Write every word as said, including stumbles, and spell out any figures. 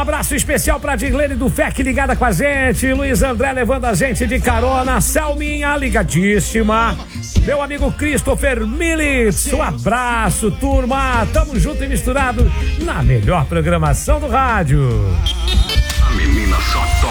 abraço especial pra Dirlene do F E C ligada com a gente, Luiz André levando a gente de carona, Selminha ligadíssima, meu amigo Christopher Militz, um abraço, turma, tamo junto e misturado na melhor programação do rádio. A menina só toca.